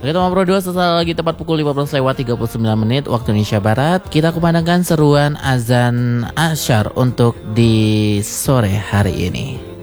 Oke teman Pro 2, setelah lagi tepat pukul 15:39 waktu Indonesia Barat, kita kumandangkan seruan azan asyar untuk di sore hari ini.